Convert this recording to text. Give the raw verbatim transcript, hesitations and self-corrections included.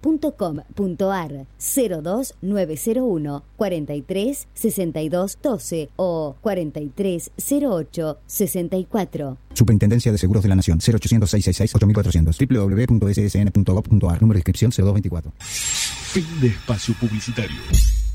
punto com punto ar cero dos nueve cero uno cuarenta y tres sesenta y dos doce o cuarenta y tres cero ocho sesenta y cuatro. Superintendencia de Seguros de la Nación. cero ochocientos, seiscientos sesenta y seis, ocho mil cuatrocientos. doble u doble u doble u punto s s n punto gov punto ar. Número de inscripción cero dos veinticuatro. Fin de espacio publicitario.